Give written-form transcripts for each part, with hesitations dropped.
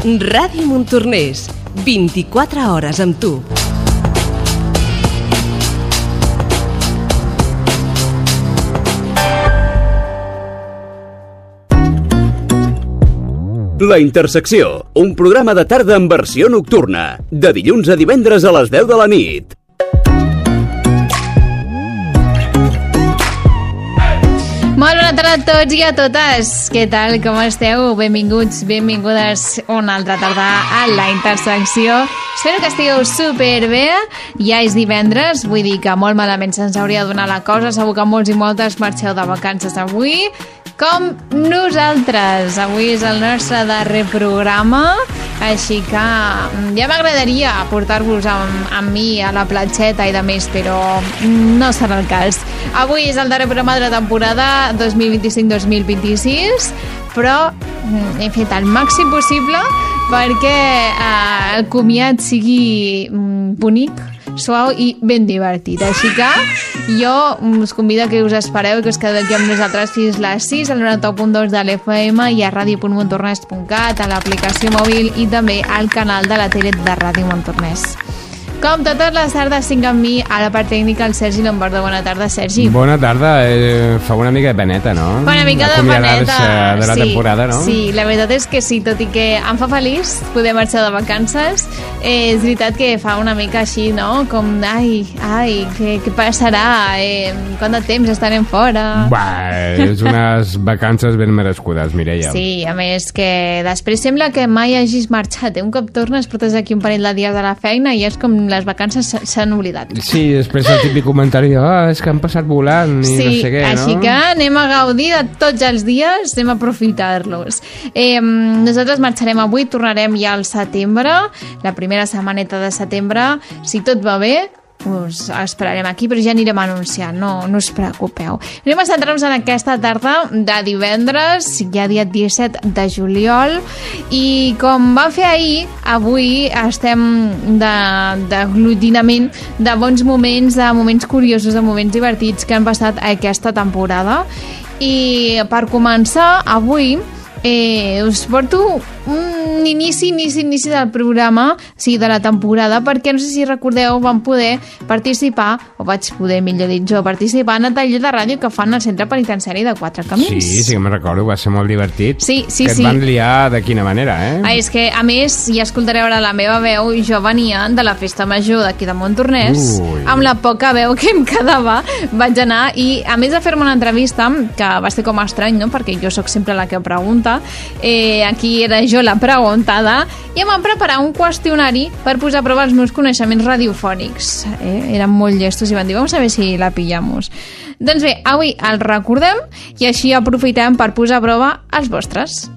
Ràdio Montornès, 24 hores amb tu. La Intersecció, un programa de tarda en versió nocturna, de dilluns a divendres a les 10 de la nit. Molt bona tarda a tots i a totes. Què tal, com esteu? Benvinguts, benvingudes una altra tarda a La Intersecció. Espero que estigueu superbé. Ja és divendres, vull dir que molt malament se'ns hauria de donar la cosa. Segur que molts i moltes marxeu de vacances avui, com nosaltres. Avui és el nostre darrer programa, així que ja m'agradaria portar-vos amb mi a la platgeta i de més, però no serà el cas. Avui és el darrer programa de la temporada 2025-2026, però he fet el màxim possible perquè el comiat sigui bonic, suau i ben divertit. Així que jo us convido que us espereu i que us quedeu aquí amb nosaltres fins les 6 al 91.2 de l'FM i a radio.montornès.cat, a l'aplicació mòbil i també al canal de la tele de Ràdio Montornès. Com totes les tardes, tinc amb mi a la part tècnica el Sergi Lombardo. Bona tarda, Sergi. Bona tarda. Fa una mica de peneta, no? Una mica de peneta. De la temporada, no? Sí, la veritat és que sí, tot i que em fa feliç poder marxar de vacances, és veritat que fa una mica així, no? Com, què passarà? Quant de temps estarem fora? És unes vacances ben merescudes, Mireia. Sí, a més que després sembla que mai hagis marxat. Un cop tornes, portes aquí un parell de dies de la feina i és com les vacances s'han oblidat. Sí, després el típic comentari és que han passat volant i no sé què, no? Així que anem a gaudir de tots els dies, anem a aprofitar-los. Nosaltres marxarem avui, tornarem ja al setembre, la primera setmaneta de setembre. Si tot va bé, us esperarem aquí, però ja anirem anunciant, no us preocupeu. Anem a centrar-nos en aquesta tarda de divendres, ja dia 17 de juliol, i com va fer ahir, avui estem d'aglutinament de bons moments, de moments curiosos, de moments divertits que han passat aquesta temporada. I per començar, avui us porto un inici del programa, o sigui, de la temporada, perquè no sé si recordeu, vam poder participar, o vaig poder, millor dit jo, participar en el taller de ràdio que fan al centre penitenciari de Quatre Camins. Sí que me'n recordo, va ser molt divertit. Sí. Que et van liar de quina manera, És que, a més, ja escoltareu ara la meva veu, jo venia de la festa major d'aquí de Montornès, amb la poca veu que em quedava, vaig anar, i a més de fer-me una entrevista, que va ser com estrany, no?, perquè jo sóc sempre la que pregunta, aquí era jo la preguntada, i em van preparar un qüestionari per posar a prova els meus coneixements radiofònics. Eren molt llestos i van dir, vamos a ver si la pillamos. Doncs bé, avui el recordem i així aprofitem per posar a prova els vostres.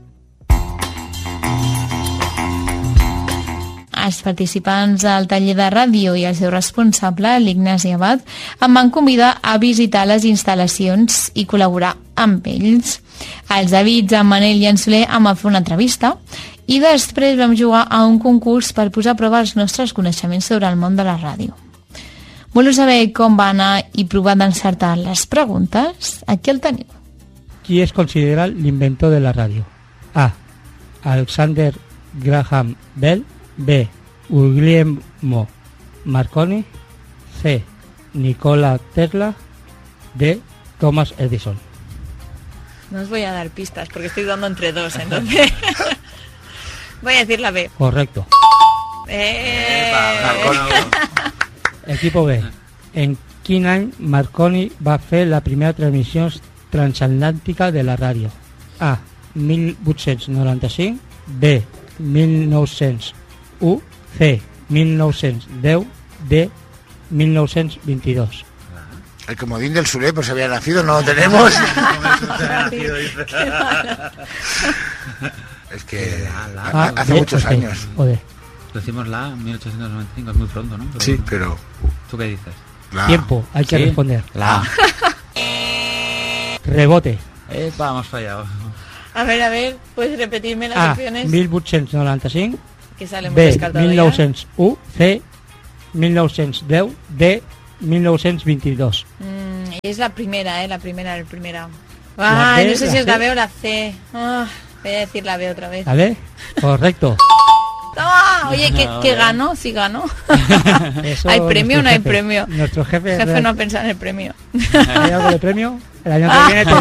Els participants del taller de ràdio i el seu responsable, l'Ignasi Abad, em van convidar a visitar les instal·lacions i col·laborar amb ells. Els Davids, en Manel i en Soler em van fer una entrevista i després vam jugar a un concurs per posar a prova els nostres coneixements sobre el món de la ràdio. Voleu saber com va anar i provar d'encertar les preguntes? Aquí el teniu. Qui es considera l'inventor de la ràdio? A. Alexander Graham Bell. B. Guglielmo Marconi. C. Nikola Tesla. D. Thomas Edison. No os voy a dar pistas porque estoy dando entre dos, entonces voy a decir la B. Correcto. Equipo B. En quin any Marconi va fer la primera transmissió transatlàntica de la ràdio? A. 1895. B. 1901. C. 1910. D. 1922. El comodín del Soler, pues había nacido, no lo tenemos. Es que hace muchos años. Decimos la 1895, es muy pronto, ¿no? Sí, pero... ¿Tú qué dices? La. Tiempo, hay que responder. La. Rebote. Hemos fallado. A ver, ¿puedes repetirme las opciones? 1895. Que sale muy B. descartado 1901. C. 1910. D. 1922. Es la primera, la primera. La B, no sé si es la B o la C. Voy a decir la B otra vez. ¿Vale? Correcto. ¡Toma! Oye, ¿qué ganó? Sí ganó. Eso ¿Hay premio o no hay jefe. premio? Nuestro jefe... El jefe no ha pensado en el premio. ¿Hay algo de premio? El año que viene...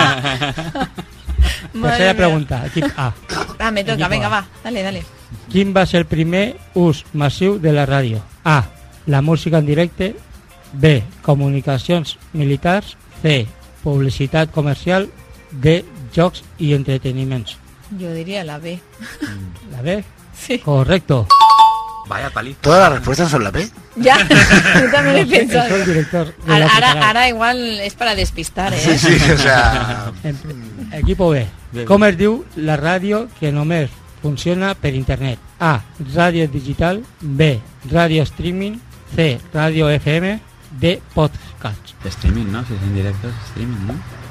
Tercera pregunta. Equip A. Me toca, Equipo venga, A. va. Dale. Quin va ser el primer ús massiu de la ràdio? A. La música en directe. B. Comunicacions militars. C. Publicitat comercial. D. Jocs i entreteniments. Yo diría la B. ¿La B? Sí. Correcto. Vaya paliza. ¿Todas las respuestas son la B? Ya, yo también he pensado. Soy el director de la Catalana. Ahora igual es para despistar, ¿eh? Sí, o sea... Equipo B. Bé. Com es diu la ràdio que només funciona per internet? A. Ràdio digital. B. Ràdio streaming. C. Ràdio FM. D. Podcast. Streaming, ¿no? Si es en directo, es streaming, ¿no?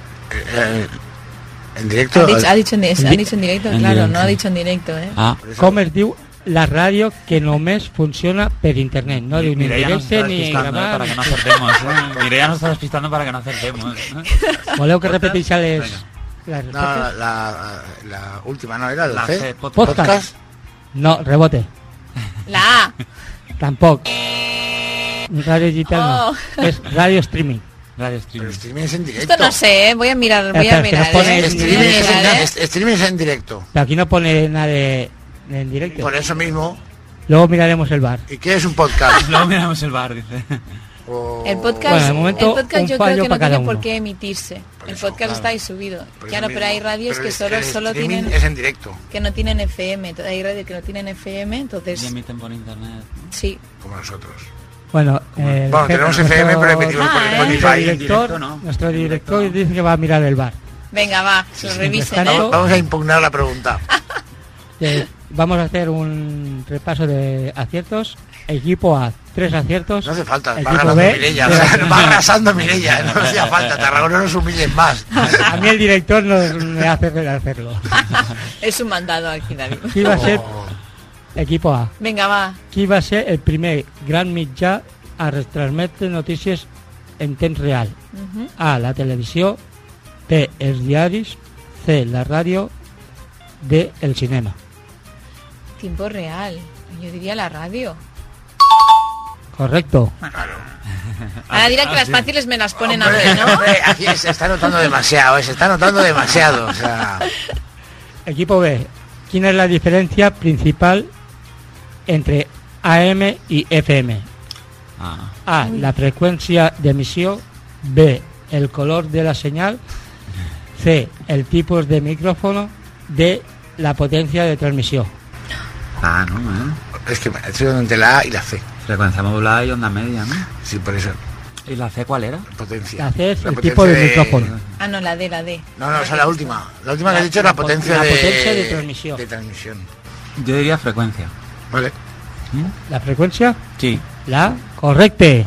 En directo... Ha dicho en directo, En claro, directo. no ha dicho en directo, ¿eh? Ah, Com es diu la ràdio que només funciona per internet? No diu ni Mireia nos directe está ni despistando, gravar. para que no acertemos. Mireia nos está despistando para que no acertemos. Voleu que repeteixi les No, respostes? la última, ¿no? ¿Era la La C, C? Podcast. No, rebote. La A. Tampoc. Ràdio digital Oh. no. És ràdio streaming. Radio Pero streaming. streaming es en directo. Esto no sé, ¿eh? Voy a mirar, Espera, que nos pone ¿eh? Streaming Voy a es, mirar, ¿eh? streaming es en directo. Pero aquí no pone nada en directo. Por eso mismo. Luego miraremos el bar. ¿Y qué es un podcast? Luego miramos el bar, dice. El podcast, Bueno, de momento, el podcast un yo fallo creo que no para cada tiene por uno. qué emitirse. Por El eso, podcast claro. está ahí subido. Por Claro, eso pero hay mismo. radios Pero que solo streaming tienen, es en directo, que no tienen FM. Hay radios que no tienen FM, entonces Y emiten por internet, ¿no? sí. como nosotros. Bueno, Bueno, tenemos FM, pero emitimos por Ah, Spotify. nuestro director, directo no. nuestro En director directo no. dice que va a mirar el bar. Venga, va, lo revisen, Mientras ¿eh? tanto, Vamos a impugnar la pregunta. Vamos a hacer un repaso de aciertos. Equipo A, 3 aciertos. No hace falta, va Equipo ganando B, Mireia. O sea, va arrasando Mireia. No hacía falta. Tarragona no nos humilles más. A mí el director no me hace hacerlo. Es un mandado aquí, David. Qui va ser, equipo A, Venga, va. qui va ser el primer gran mitjà a retransmetre notícies en temps real? A, la televisió. B, els diaris. C, la ràdio. D, el cinema. Tiempo real. Yo diría la radio. Correcto. Ahora dirá que las fáciles me las ponen a mí, Hombre, ¿no? hombre, aquí se está notando demasiado. Se está notando demasiado. O sea, Equipo B, ¿quién es la diferencia principal entre AM y FM? Ah, A, la frecuencia de emisión. B, el color de la señal. C, el tipo de micrófono. D, la potencia de transmisión. ah, no, es que estoy entre la A y la C. Frecuencia modulada y onda media, ¿no? Sí, por eso. ¿Y la C cuál era? Potencia. La C es La el potencia tipo de micrófono. Ah, no, la D. No, no, esa es la última. La última que has dicho es la potencia la de... potencia de transmisión. De transmisión. Yo diría frecuencia. Vale. La frecuencia, Sí. la correcte.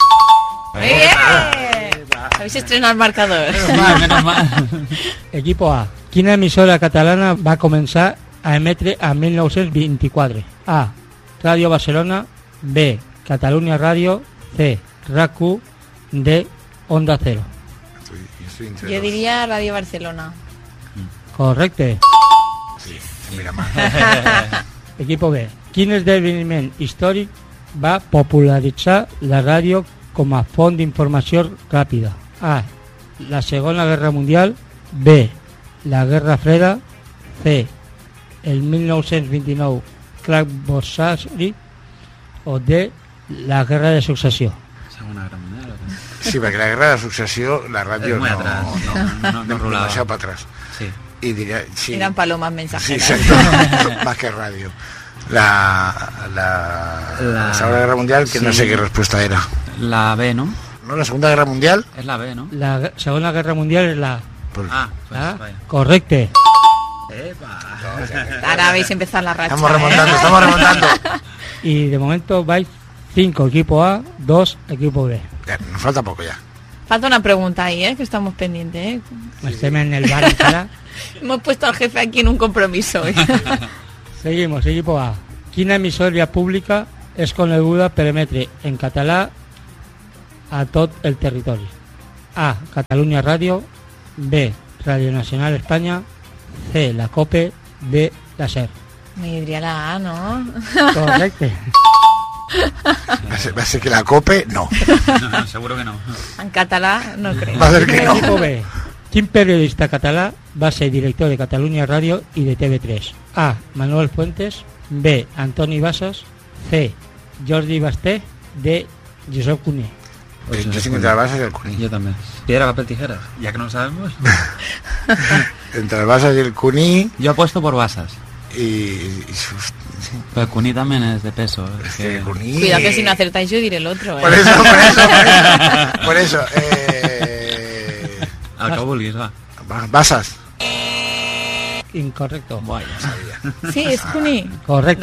Habéis estrenado el marcador. Menos mal. Equipo A, quina emissora catalana va començar a emetre a 1924? A, Ràdio Barcelona. B, Catalunya Ràdio. C, RAC1. D, Onda Cero. Estoy entre Yo dos. diría Radio Barcelona. Correcte. Sí, mira más. Equipo B, quin esdeveniment històric va popularitzar la ràdio com a font d'informació ràpida? A, la Segona Guerra Mundial. B, la Guerra Freda. C, el 1929 Clark-Borsari. O D, la Guerra de Successió. Segona Guerra Mundial. ¿o qué? Sí, porque la guerra de sucesión, la radio Es muy no, atrás. No rulaba. demasiado para atrás. Sí. Y diría, sí, Eran palomas sí, mensajeras. exacto, más que radio. La Segunda Guerra Mundial, que no Sí. sé qué respuesta era. La B, ¿no? ¿No? La Segunda Guerra Mundial. Es la B, ¿no? La Segona Guerra Mundial és la Pues, Ah, pues A. vaya. Correcte. Ahora habéis empezado la racha. estamos remontando, estamos remontando. Y de momento vais 5 equipo A, 2 equipo B. Ya, nos falta poco ya. Falta una pregunta ahí, que estamos pendientes. Estem en el bar encara. Hemos puesto al jefe aquí en un compromiso. Seguimos, equipo A. Quina emissora pública és coneguda per emetre en català a tot el territori? A, Catalunya Ràdio. B, Radio Nacional España. C, la COPE. D, la SER. Me diría la A, ¿no? Correcte. Va a ser que la COPE, no. No, seguro que no. En català no crec. Va a ser que no. Equipo B. Quin periodista català va ser director de Catalunya Ràdio i de TV3? A, Manuel Fuentes. B, Antoni Bassas. C, Jordi Basté. D, Josep Cuní. Pues Yo Josep sí Cuní. entre el Barça y el Cuní. Yo también. Piedra, papel, tijeras. Ya que no lo sabemos. Entre el Barça y el Cuní Yo apuesto por Basas. y Pero el Cuní también es de peso. es que el Cuní... Cuidado que si no acertáis yo diré el otro, ¿eh? Por eso. Al que vulguis, va. Basas. Incorrecto. Buah, ya sabía. Sí, es Cuní. Correcto.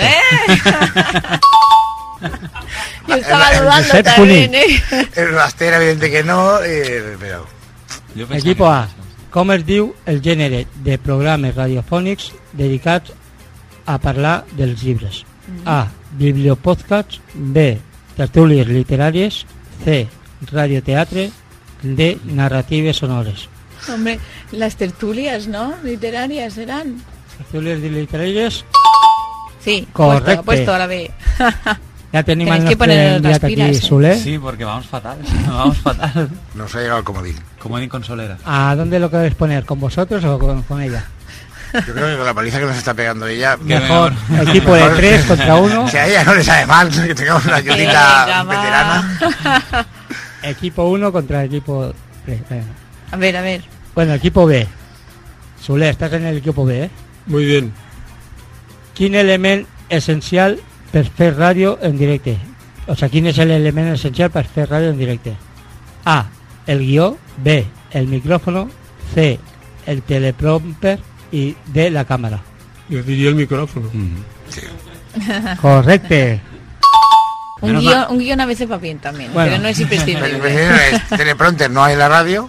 Yo estaba dudando Josep también, Cuní. El Raster, evidente que no, pero... Yo pensaba Equipo que A. Basas. Com es diu el gènere de programes radiofònics dedicats a parlar dels llibres? A. Bibliopodcasts. B. Tertúlies literàries. C. Radioteatre. D. Narratives sonores. Hombre, las tertulias, ¿no? Literarias eran. Tertúlies literàries. Sí, Correcte. puesto a la B. Ja tenim Tenéis el que nostre poneros las enviat aquí, pilas, ¿eh? Soler. Sí, porque vamos fatal. Vamos fatal. Nos ha llegado el comodín. Como en consolera. ¿A dónde lo queréis poner? ¿Con vosotros o con ella? Yo creo que con la paliza que nos está pegando ella... Qué Mejor. mejor. Equipo de 3 contra 1. Si a ella no le sabe mal que tengamos una ayudita Venga, va. veterana. Equipo 1 contra equipo 3. A ver. Bueno, equipo B. Soler, estás en el equipo B, ¿eh? Muy bien. Quin element essencial per fer ràdio en directe? O sea, quin és l'element essencial per fer ràdio en directe? A, el guió. B, el micrófono. C, el teleprompter. Y D, la cámara. Yo diría el micrófono. Correcte. Un guión a veces va bien también, Bueno. pero no es El imprescindible. primero es teleprompter, no hay en la radio.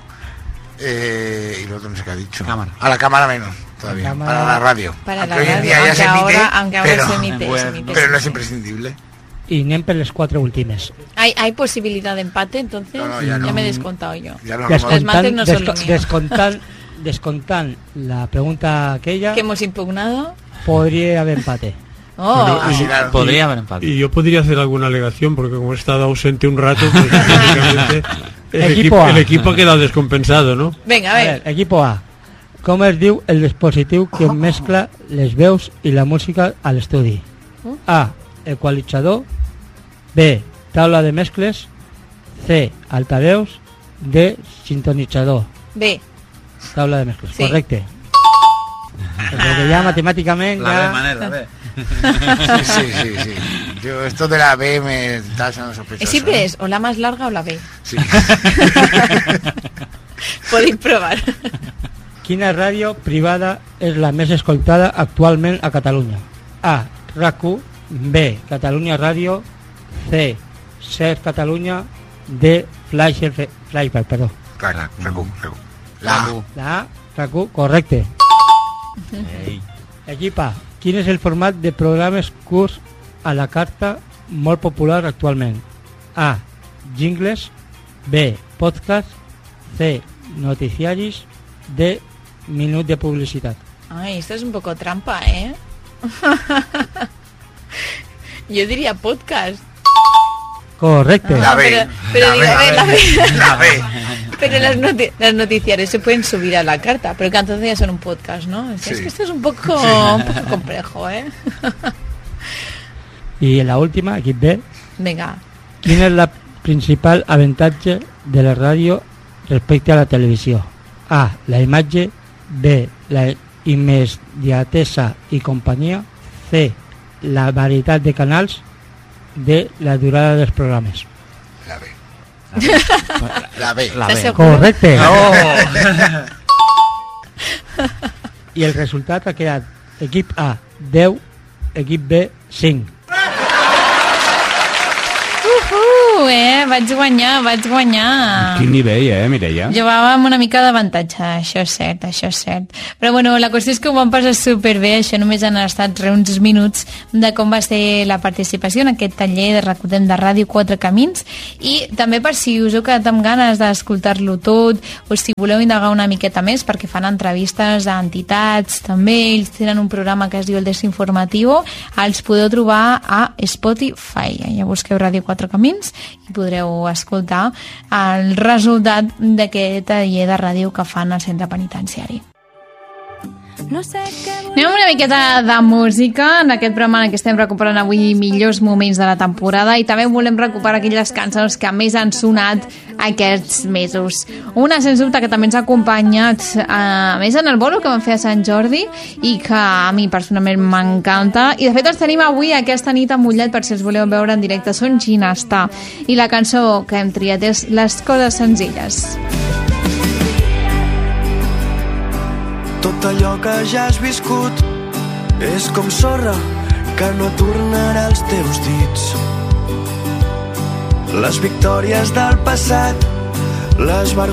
Y lo otro no sé qué ha dicho. Cámara. A la cámara menos, todavía. La cámara- Para la radio. Para la Aunque hoy en radio, día ya aunque se emite, ahora pero, se emite, Bueno, se emite. pero no es imprescindible. I anem per les 4 últimes. ¿Hay posibilidad de empate entonces? No, ya no. me he descontado yo. Ya no, Los mates no son lo mío. Descontant la pregunta aquella, Que hemos impugnado. podria haver empate. Oh, Así, claro. Podría haber empate. Y yo podría hacer alguna alegación, porque como he estado ausente un rato, pues prácticamente Equipo A. el equipo ha quedado descompensado, ¿no? venga, A ver, equipo A. Com es diu el dispositiu que mescla les veus i la música a l'estudi? A, equalitzador. B, taula de mescles. C, altaveus. D, sintonitzador. B. Taula de mescles, Sí. correcte. Perquè ja matemàticament La B, ja... Manel, la B. Sí. Yo, esto de la B me está sonando sospechoso. Siempre es o la más larga o la B. Sí. Podéis probar. Quina ràdio privada és la més escoltada actualment a Catalunya? A, RAC1. B, Catalunya Ràdio. C, SER Catalunya. D, Flashback, perdó. Claro, recu. La A. La A, RAC1, correcte. Ei. Equip A. Quin és el format de programes curts a la carta molt popular actualment? A, jingles. B, podcast. C, noticiaris. D, minut de publicitat. Ay, esto es un poco trampa, ¿eh? Yo diría podcast. Correcte. La B. Pero La digo, B, a ver, la B. La B. Pero las noticiarios se pueden subir a la carta, pero que entonces ya son un podcast, ¿no? Es Sí. que esto es un poco complejo, ¿eh? I la última, equip B. Venga, Quin és el principal avantatge de la ràdio respecte a la televisió? A, la imatge. B, la immediatesa i companyia. C, la varietat de canals. D, la durada dels programes. La B. La B. La ¿estás B. seguro? Correcte. Oh. I el resultat ha quedat equip A 10, equip B 5. Vaig guanyar. Quin nivell, Mireia? Llevàvem una mica d'avantatge, això és cert. Però bueno, la qüestió és que ho vam passar superbé, això només han estat uns minuts de com va ser la participació en aquest taller de Recordem de Ràdio 4 Camins, i també per si us heu quedat amb ganes d'escoltar-lo tot, o si voleu indagar una miqueta més, perquè fan entrevistes a entitats, també ells tenen un programa que es diu El Desinformativo, els podeu trobar a Spotify, ja busqueu Ràdio 4 Camins i podreu escoltar el resultat d'aquest taller de ràdio que fan al centre penitenciari. Anem una miqueta de música en aquest programa en què estem recuperant avui millors moments de la temporada, i també volem recuperar aquelles cançons que més han sonat aquests mesos. Una, sens dubte, que també ens ha acompanyat més en el bolo que vam fer a Sant Jordi i que a mi personalment m'encanta, i de fet els tenim avui aquesta nit a Mollet per si els voleu veure en directe. Són Ginestar, i la cançó que hem triat és Les coses senzilles. Tot allò que ja has viscut és com sorra que no tornarà als teus dits. Les victòries del passat, les vergonyes